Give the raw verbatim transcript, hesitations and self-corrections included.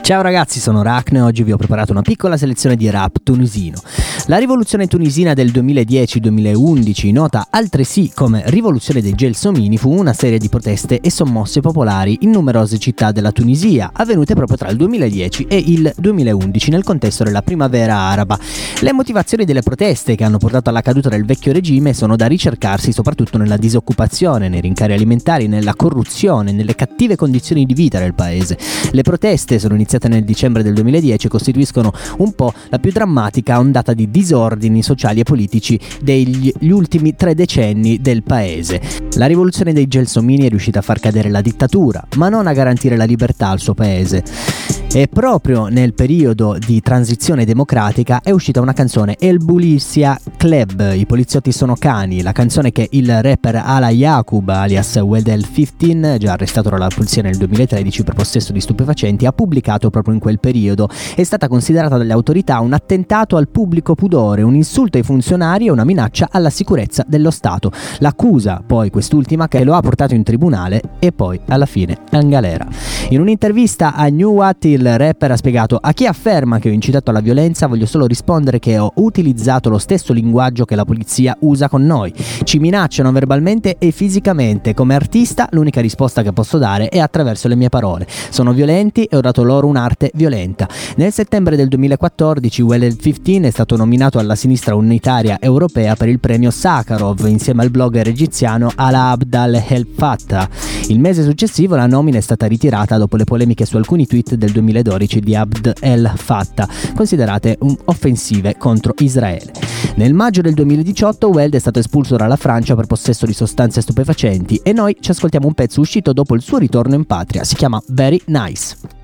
Ciao ragazzi, sono Rachne e oggi vi ho preparato una piccola selezione di rap tunisino. La rivoluzione tunisina del duemiladieci duemilaundici, nota altresì come rivoluzione dei Gelsomini, fu una serie di proteste e sommosse popolari in numerose città della Tunisia, avvenute proprio tra il duemiladieci e il duemilaundici nel contesto della primavera araba. Le motivazioni delle proteste che hanno portato alla caduta del vecchio regime sono da ricercarsi soprattutto nella disoccupazione, nei rincari alimentari, nella corruzione, nelle cattive condizioni di vita del paese. Le proteste sono iniziate nel dicembre del duemiladieci e costituiscono un po' la più drammatica ondata di disordini sociali e politici degli ultimi tre decenni del paese. La rivoluzione dei Gelsomini è riuscita a far cadere la dittatura, ma non a garantire la libertà al suo paese. E proprio nel periodo di transizione democratica è uscita una canzone, El Bulisia Club, i poliziotti sono cani, la canzone che il rapper Ala Yaqub alias Wedel quindici, già arrestato dalla polizia nel duemilatredici per possesso di stupefacenti, ha pubblicato proprio in quel periodo. È stata considerata dalle autorità un attentato al pubblico pudore, un insulto ai funzionari e una minaccia alla sicurezza dello Stato. L'accusa, poi quest'ultima, che lo ha portato in tribunale e poi alla fine in galera. In un'intervista a New What, il rapper ha spiegato: a chi afferma che ho incitato alla violenza voglio solo rispondere che ho utilizzato lo stesso linguaggio che la polizia usa con noi. Ci minacciano verbalmente e fisicamente. Come artista l'unica risposta che posso dare è attraverso le mie parole. Sono violenti e ho dato loro un'arte violenta. Nel settembre del duemilaquattordici Wedel quindici è stato nominato alla sinistra unitaria europea per il premio Sakharov insieme al blogger egiziano Alaa Abd El Fattah. Il mese successivo la nomina è stata ritirata dopo le polemiche su alcuni tweet del duemiladodici di Abd El Fattah, considerate un offensive contro Israele. Nel maggio del duemiladiciotto Weld è stato espulso dalla Francia per possesso di sostanze stupefacenti e noi ci ascoltiamo un pezzo uscito dopo il suo ritorno in patria. Si chiama Very Nice.